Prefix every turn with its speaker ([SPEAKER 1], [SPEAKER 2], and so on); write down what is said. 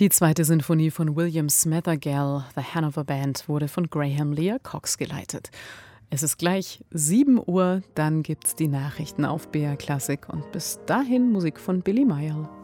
[SPEAKER 1] Die zweite Sinfonie von William Smethergall, The Hanover Band, wurde von Graham Lear Cox geleitet. Es ist gleich 7 Uhr, dann gibt's die Nachrichten auf BR Klassik und bis dahin Musik von Billy Mayerl.